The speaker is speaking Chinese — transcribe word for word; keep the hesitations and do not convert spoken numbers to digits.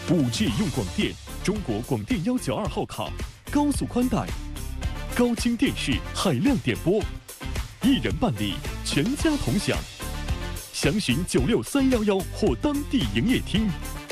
五 G 用广电，中国广电幺九二号卡，高速宽带，高清电视，海量点播，一人办理，全家同享。详询九六三幺幺或当地营业厅。